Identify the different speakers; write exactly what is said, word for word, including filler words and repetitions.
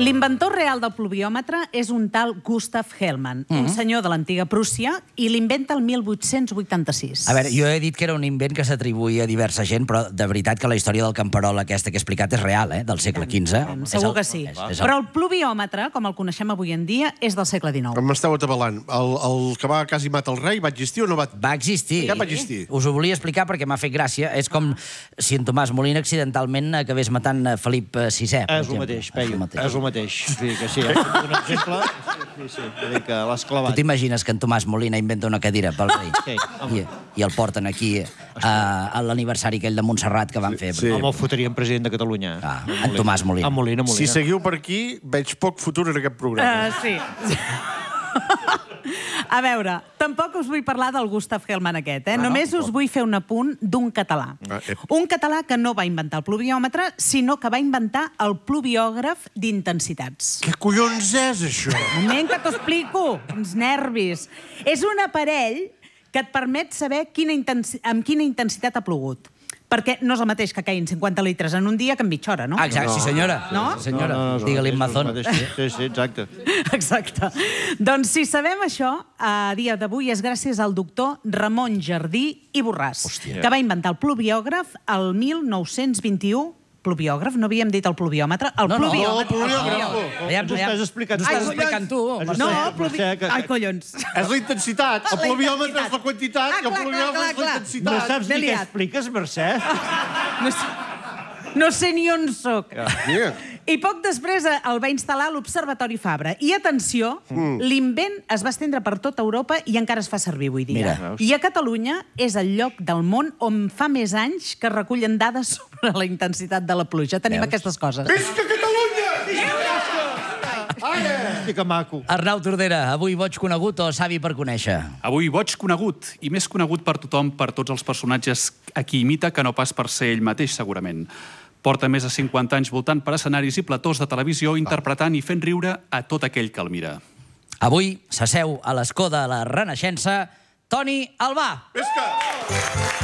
Speaker 1: L'inventor real del pluviòmetre és un tal Gustav Hellmann, un senyor de l'antiga Prússia, i l'inventa el mil vuit-cents vuitanta-sis.
Speaker 2: A veure, jo he dit que era un invent que s'atribuïa a diversa gent, però de veritat que la història del camperol aquesta que he explicat és real, eh? Del segle quinze.
Speaker 1: Segur que sí. Però el pluviòmetre, com el coneixem avui en dia, és del segle dinou.
Speaker 3: M'esteu atabalant. El, el que va quasi matar el rei va existir o no va...
Speaker 2: Va existir.
Speaker 3: Què va existir?
Speaker 2: Us ho volia explicar perquè m'ha fet gràcia. És com si en Tomàs Molina accidentalment acabés matant Felip sisè.
Speaker 4: És el mateix, Peyu. És el mateix. Sí, que sí, un exemple... Sí, sí, dir que l'has clavat.
Speaker 2: Tu t'imagines que en Tomàs Molina inventa una cadira pel rei?
Speaker 4: Sí.
Speaker 2: I, I el porten aquí a, a l'aniversari aquell de Montserrat que van fer.
Speaker 3: Sí.
Speaker 4: Home, el fotríem president de Catalunya.
Speaker 2: Ah, en Tomàs Molina.
Speaker 4: En Molina, Molina.
Speaker 3: Si seguiu per aquí, veig poc futur en aquest programa.
Speaker 1: Uh, sí. A veure, tampoc us vull parlar del Gustav Hellmann aquest, eh? Només us vull fer un apunt d'un català. Un català que no va inventar el pluviòmetre, sinó que va inventar el pluviògraf d'intensitats.
Speaker 3: Què collons és, això?
Speaker 1: Un moment que t'ho explico, uns nervis. És un aparell que et permet saber quina intensi... amb quina intensitat ha plogut. Perquè no és el mateix que caiguin cinquanta litres en un dia que en mitja hora, no?
Speaker 2: Ah, exacte, sí senyora.
Speaker 1: No?
Speaker 2: Sí senyora, digue-li en Mazón.
Speaker 4: Sí, sí, exacte.
Speaker 1: Exacte. Doncs si sabem això, a dia d'avui és gràcies al doctor Ramon Jardí i Borràs, que va inventar el pluviògraf el mil nou-cents vint-i-u. Pluviògraf? No havíem dit el pluviòmetre? El
Speaker 2: No, no,
Speaker 1: pluviòmetre.
Speaker 3: el pluviògraf.
Speaker 2: Ja,
Speaker 4: Ens ho estàs explicant.
Speaker 2: Ho estàs explicant tu.
Speaker 1: No, pluvi... Ai, collons.
Speaker 3: És la intensitat. El
Speaker 1: La
Speaker 3: pluviòmetre
Speaker 1: intensitat.
Speaker 3: és la quantitat
Speaker 1: Ah,
Speaker 3: i el
Speaker 1: clar,
Speaker 3: pluviòmetre
Speaker 1: clar,
Speaker 3: és la
Speaker 1: clar.
Speaker 4: No
Speaker 3: intensitat.
Speaker 4: saps
Speaker 1: M'he
Speaker 4: ni què
Speaker 1: liat.
Speaker 4: expliques, Mercè?
Speaker 1: No sé, no sé ni on soc.
Speaker 3: Mira.
Speaker 1: I poc després el va instal·lar a l'Observatori Fabra. I atenció, l'invent es va estendre per tota Europa i encara es fa servir avui dia.
Speaker 2: Mira.
Speaker 1: I a Catalunya és el lloc del món on fa més anys que recullen dades sobre la intensitat de la pluja. Tenim
Speaker 2: Veus?
Speaker 1: aquestes coses.
Speaker 3: Visca Catalunya! Ara!
Speaker 4: Hosti, que maco.
Speaker 2: Arnau Tordera, avui boig conegut o savi per conèixer?
Speaker 5: Avui boig conegut, i més conegut per tothom, per tots els personatges a qui imita, que no pas per ser ell mateix, segurament. Porta més de cinquanta anys voltant per escenaris i platós de televisió, interpretant i fent riure a tot aquell que el mira.
Speaker 2: Avui s'asseu a l'escó de la Renaixença Toni Albà.
Speaker 3: Visca!